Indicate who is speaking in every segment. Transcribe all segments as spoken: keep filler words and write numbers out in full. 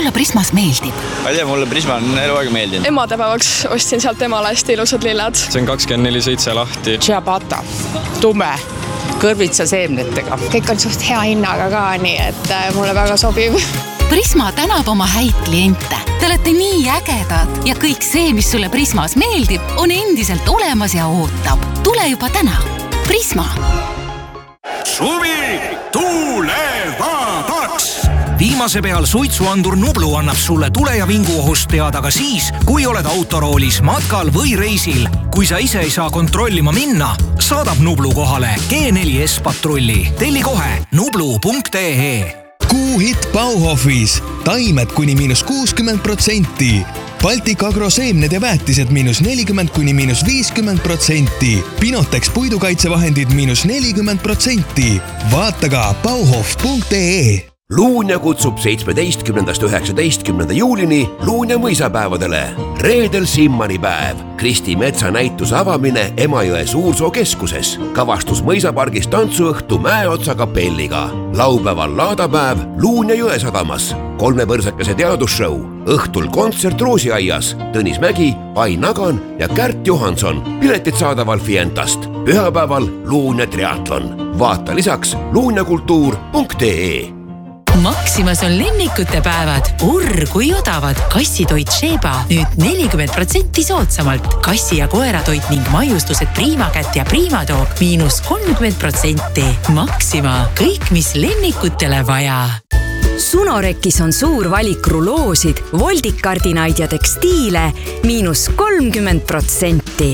Speaker 1: sulle Prismas meeldib?
Speaker 2: Ma ei tea, mulle Prisma on eluaega meeldinud.
Speaker 3: Emadepäevaks ostsin sealt emale hästi ilusad lilled.
Speaker 4: See on kakskümmend neli seitse lahti.
Speaker 5: Ciabatta, tume, kõrvitsa seemnetega.
Speaker 6: Kõik on suht hea hinnaga ka, nii et mulle väga sobib.
Speaker 1: Prisma tänab oma häid kliente. Te olete nii ägedad ja kõik see, mis sulle Prismas meeldib, on endiselt olemas ja ootab. Tule juba täna. Prisma.
Speaker 7: Suvi tuulevabaks!
Speaker 8: Viimase peal suitsuandur Nublu annab sulle tule- ja vinguohust teada ka siis, kui oled autoroolis, matkal või reisil. Kui sa ise ei saa kontrollima minna, saadab Nublu kohale G neli S patrulli. Telli kohe nublu punkt ee.
Speaker 9: Kuuhitt Bauhofis. Taimed kuni miinus kuuskümmend protsenti. Baltic Agro seemned ja väetised miinus nelikümmend kuni miinus viiskümmend protsenti. Pinotex puidukaitsevahendid miinus nelikümmend protsenti. Vaata ka bauhof punkt ee.
Speaker 10: Luunja kutsub seitsmeteistkümnendast üheksateistkümnenda juulini Luunja mõisapäevadele. Reedel Simmani päev. Kristi Metsa näituse avamine Emajõe Suursoo keskuses. Kavastus mõisapargis tantsuõhtu Mäeotsa kapelliga. Laupäeval laadapäev Luunja Jõesadamas. Kolmepõrsakese teadusshow. Õhtul kontsert Roosiaias. Tõnis Mägi, Ai Nagan ja Kärt Johanson. Piletid saadaval Fientast. Pühapäeval Luunja triatlon. Vaata lisaks luunjakultuur punkt ee.
Speaker 11: Maximas on lennikute päevad. Urr kui odavad. Kassitoit Sheba nüüd nelikümmend protsenti soodsamalt. Kassi- ja koeratoit ning maiustused Priimakätt ja Priimatoog miinus kolmkümmend protsenti. Maxima. Kõik, mis lennikutele vaja.
Speaker 12: Sunorekis on suur valik ruloosid, voldikardinaid ja tekstiile miinus kolmkümmend protsenti.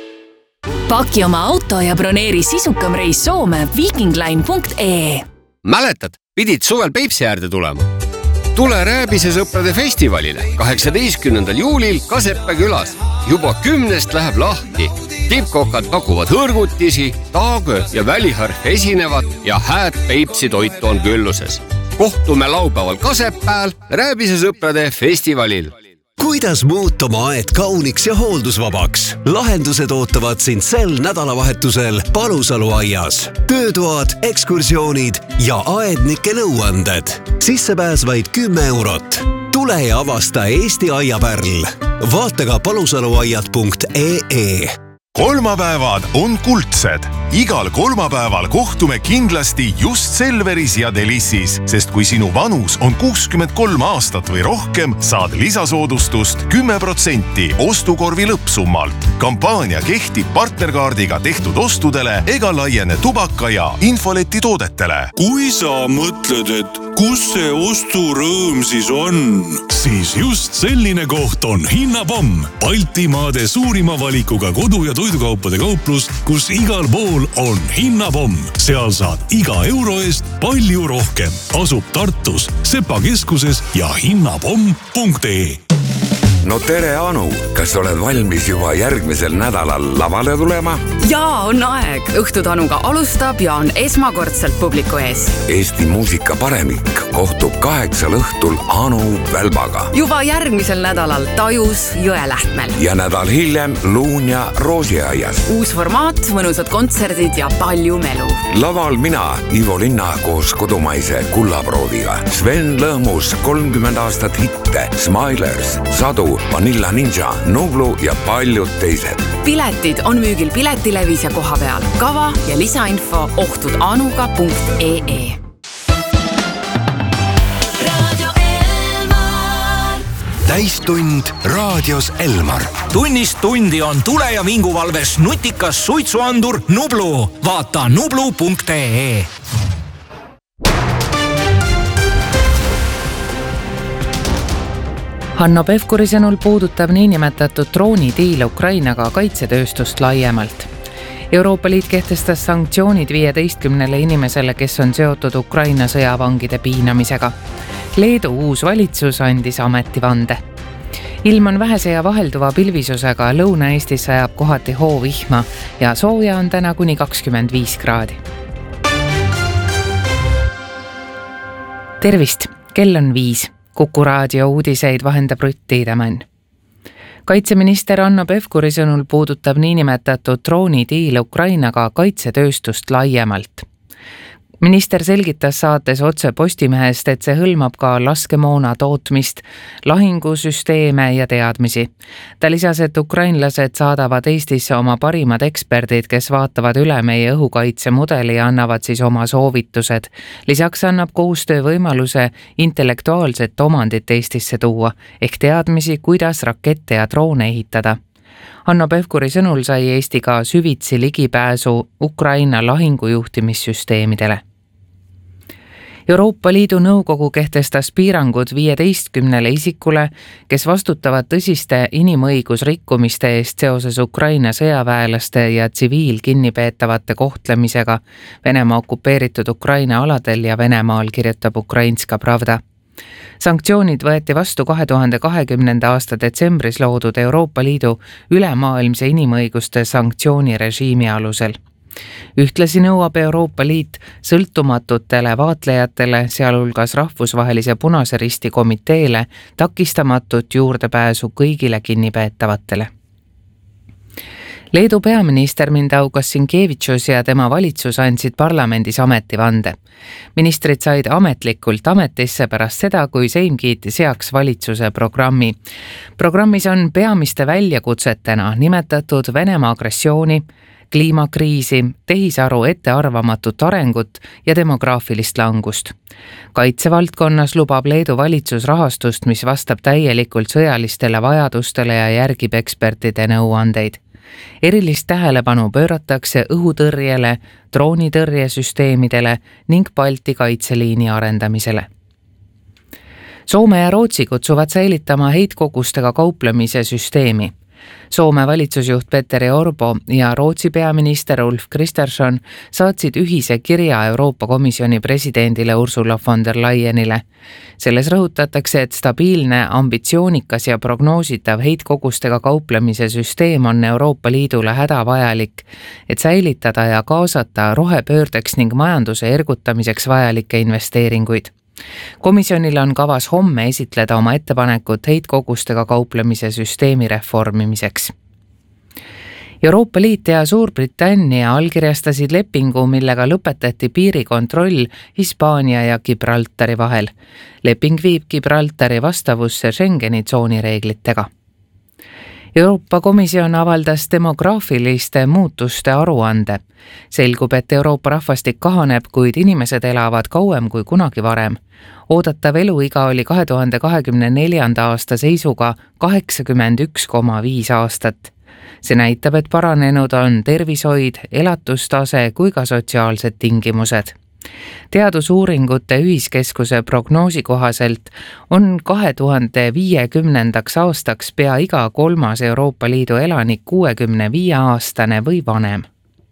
Speaker 13: Paki oma auto ja broneeri sisukam reis Soome vikingline punkt ee.
Speaker 14: Mäletad, pidid suvel Peipsi äärde tulema? Tule Rääbise sõprade festivalile kaheksateistkümnendal juulil Kaseppe külas. Juba kümnest läheb lahti. Tippkokad pakuvad hõrgutisi, taagö ja väliharf esinevad ja hääd Peipsi toitu on külluses. Kohtume laupäeval Kasepääl Rääbise sõprade festivalil.
Speaker 15: Kuidas muuta oma aed kauniks ja hooldusvabaks? Lahendused ootavad sind sel nädalavahetusel Palusalu aias. Töötoad, ekskursioonid ja aednike nõuanded. Sissepääs vaid kümme eurot. Tule ja avasta Eesti aiapärl. Vaata ka palusaluaiad punkt ee.
Speaker 7: Kolmapäevad on kuldsed. Igal kolmapäeval kohtume kindlasti just Selveris ja Delissis, sest kui sinu vanus on kuuskümmend kolm aastat või rohkem, saad lisasoodustust kümme protsenti ostukorvi lõppsummalt. Kampaania kehtib partnerkaardiga tehtud ostudele ega laiene tubaka ja infoleti toodetele.
Speaker 16: Kui sa mõtled, et kus see osturõõm siis on, siis just selline koht on Hinnapomm. Baltimaade suurima valikuga kodu- ja toidukaupade kauplus, kus igal pool on Hinnapomm. Seal saad iga euro eest palju rohkem. Asub Tartus, Sepa keskuses ja hinnapomm punkt ee.
Speaker 17: No tere, Anu! Kas oled valmis juba järgmisel nädalal lavale tulema?
Speaker 18: Jaa, on aeg. Õhtutanuga alustab ja on esmakordselt publiku ees.
Speaker 17: Eesti muusika paremik kohtub kaheksal õhtul Anu Välbaga.
Speaker 18: Juba järgmisel nädalal Tajus Jõelähtmel.
Speaker 17: Ja nädal hiljem Luunja Roosiaias.
Speaker 18: Uus formaat, mõnusad kontserdid ja palju melu.
Speaker 17: Laval mina, Ivo Linna koos kodumaise kullaprooviga. Sven Lõõmus, kolmkümmend aastat hitte, Smilers, Sadu, Vanilla Ninja, Nublu ja paljud teised.
Speaker 18: Piletid on müügil Piletilevis ja koha peal. Kava ja lisainfo ohtudanuga punkt ee.
Speaker 8: Täistund raadios Elmar. Tunnist tundi on tule- ja vinguvalves nutikas suitsuandur Nublu. Vaata nublu punkt ee.
Speaker 19: Hanno Pevkuri sõnul puudutab niinimetatud droonidiil Ukrainaga kaitsetööstust laiemalt. Euroopa Liit kehtestas sanktsioonid viieteistkümnele inimesele, kes on seotud Ukraina sõjavangide piinamisega. Leedu uus valitsus andis ametivande. Ilm on vähese ja vahelduva pilvisusega, Lõuna-Eestis sajab kohati hoovihma ja sooja on täna kuni kakskümmend viis kraadi. Tervist, kell on viis. Kuku raadio uudiseid vahendab Rutt Tiidemann. Kaitseminister Hanno Pevkuri sõnul puudutab niinimetatud droonidiil Ukrainaga kaitsetööstust laiemalt. Minister selgitas saates Otse Postimehest, et see hõlmab ka laskemoona tootmist, lahingusüsteeme ja teadmisi. Ta lisas, et ukrainlased saadavad Eestisse oma parimad eksperdid, kes vaatavad üle meie õhukaitsemudeli ja annavad siis oma soovitused. Lisaks annab koostöö võimaluse intellektuaalset omandit Eestisse tuua, ehk teadmisi, kuidas rakette ja droone ehitada. Hanno Pevkuri sõnul sai Eesti ka süvitsi ligipääsu Ukraina lahingujuhtimissüsteemidele. Euroopa Liidu Nõukogu kehtestas piirangud viieteistkümnele isikule, kes vastutavad tõsiste inimõigusrikkumiste eest seoses Ukraina sõjaväelaste ja tsiviilkinnipeetavate kohtlemisega Venemaa okupeeritud Ukraina aladel ja Venemaal, kirjutab Ukrainska Pravda. Sanktsioonid võeti vastu kahe tuhande kahekümnenda aasta detsembris loodud Euroopa Liidu ülemaailmse inimõiguste sanktsioonirežiimi alusel. Ühtlasi nõuab Euroopa Liit sõltumatutele vaatlejatele, sealhulgas rahvusvahelise Punase Risti komiteele, takistamatut juurdepääsu kõigile kinnipeetavatele. Leedu peaminister Mindaugas Sinkevičius ja tema valitsus andsid parlamendis ametivande. Ministrid said ametlikult ametisse pärast seda, kui Seim kiitis heaks valitsuse programmi. Programmis on peamiste väljakutsetena nimetatud Venemaa agressiooni, kliimakriisi, tehisaru ettearvamatut arengut ja demograafilist langust. Kaitsevaldkonnas lubab Leedu valitsus rahastust, mis vastab täielikult sõjalistele vajadustele ja järgib ekspertide nõuandeid. Erilist tähelepanu pööratakse õhutõrjele, droonitõrjesüsteemidele ning Balti kaitseliini arendamisele. Soome ja Rootsi kutsuvad säilitama heitkogustega kauplemise süsteemi. Soome valitsusjuht Petteri Orpo ja Rootsi peaminister Ulf Kristersson saatsid ühise kirja Euroopa Komisjoni presidendile Ursula von der Leyenile. Selles rõhutatakse, et stabiilne, ambitsioonikas ja prognoositav heitkogustega kauplemise süsteem on Euroopa Liidule hädavajalik, et säilitada ja kaasata rohepöördeks ning majanduse ergutamiseks vajalikke investeeringuid. Komisjonil on kavas homme esitleda oma ettepanekut heitkogustega kauplemise süsteemi reformimiseks. Euroopa Liit ja Suurbritannia allkirjastasid lepingu, millega lõpetati piirikontroll Hispaania ja Gibraltari vahel. Leping viib Gibraltari vastavusse Schengeni tsooni reeglitega. Euroopa Komisjon avaldas demograafiliste muutuste aruande. Selgub, et Euroopa rahvastik kahaneb, kuid inimesed elavad kauem kui kunagi varem. Oodatav eluiga oli kahe tuhande kahekümne neljanda aasta seisuga kaheksakümmend üks koma viis aastat. See näitab, et paranenud on tervishoid, elatustase kui ka sotsiaalsed tingimused. Teadusuuringute ühiskeskuse prognoosi kohaselt on kahe tuhande viiekümnendaks aastaks pea iga kolmas Euroopa Liidu elanik kuuekümne viie aastane või vanem.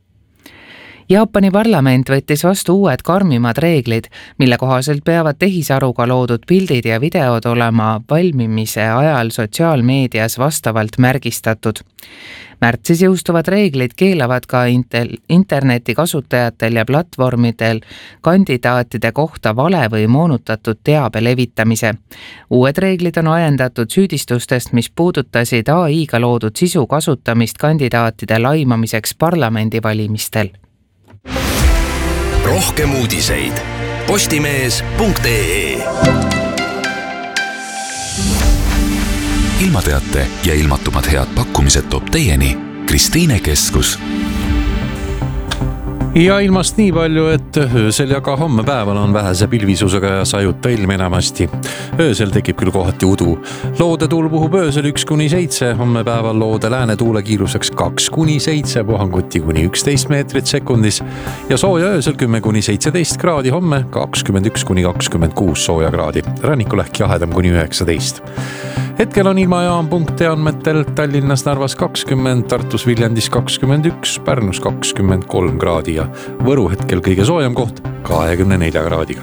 Speaker 19: Jaapani parlament võttis vastu uued karmimad reeglid, mille kohaselt peavad tehisaruga loodud pildid ja videod olema valmimise ajal sotsiaalmeedias vastavalt märgistatud. Märtsis jõustuvad reeglid keelavad ka interneti kasutajatel ja platvormidel kandidaatide kohta vale või moonutatud teabe levitamise. Uued reeglid on ajendatud süüdistustest, mis puudutasid A I-ga loodud sisu kasutamist kandidaatide laimamiseks parlamendivalimistel.
Speaker 15: Rohkem uudiseid postimees punkt ee.
Speaker 20: Ilmateate ja ilmatumad head pakkumised toob teieni Kristiine Keskus.
Speaker 21: Ja ilmast nii palju, et öösel ja ka homme päeval on vähese pilvisusega ja sajuta ilm enamasti. Öösel tekib küll kohati udu. Loode tuul puhub öösel üks kuni seitse, homme päeval loode lääne tuule kiiruseks kaks kuni seitse, puhanguti kuni üksteist meetrit sekundis ja sooja öösel kümme kuni seitseteist kraadi, homme kakskümmend üks kuni kakskümmend kuus sooja kraadi, rannikul ehk jahedam kuni üheksateist. Hetkel on ilmajaam punkti andmetel Tallinnas, Narvas kakskümmend, Tartus, Viljandis kakskümmend üks, Pärnus kakskümmend kolm kraadi ja Võru hetkel kõige soojem koht kahekümne nelja kraadiga.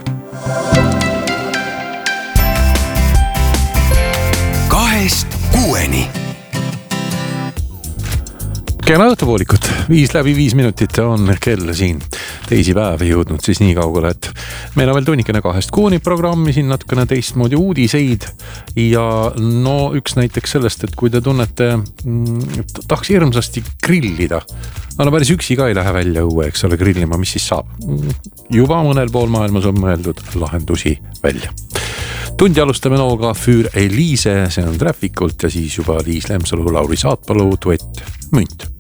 Speaker 15: Kahest kuueni.
Speaker 21: Kena õhtupoolikut, viis läbi viis minutit on kell siin. teisipäevi jõudnud siis nii kaugele, et meil on veel tunnikene kahest kuuni programmi, siin natukene teistmoodi uudiseid ja no üks näiteks sellest, et kui te tunnete, tahaks hirmsasti grillida, no päris üksi ka ei lähe välja õue, eks ole, grillima, mis siis saab? Juba mõnel pool maailmas on mõeldud lahendusi välja. Tundi alustame nooga Für Eliise, see on Trafficult ja siis juba Liis Lemsalu, Lauri Saatpalu, duett Münt.